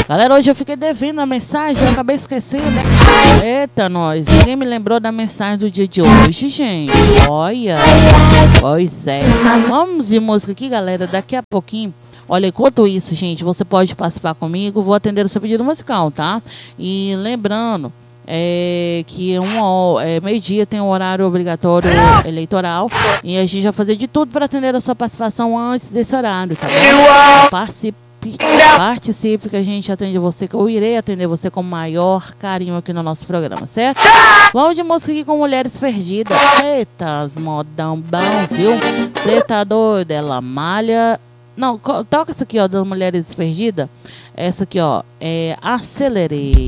Galera, hoje eu fiquei devendo a mensagem, eu acabei esquecendo. Eita, nós. Ninguém me lembrou da mensagem do dia de hoje, gente. Olha. Pois é. Vamos de música aqui, galera. Daqui a pouquinho. Olha, enquanto isso, gente, você pode participar comigo. Vou atender o seu pedido musical, tá? E lembrando que meio-dia tem um horário obrigatório eleitoral. E a gente vai fazer de tudo para atender a sua participação antes desse horário, tá bom? Participe que a gente atende você, que eu irei atender você com o maior carinho aqui no nosso programa, certo? Vamos de música aqui com Mulheres Perdidas. Eita, as modão bom, viu? Você tá doido? Ela malha. Não, toca essa aqui, ó, das Mulheres Perdidas. Essa aqui, ó, Acelerei.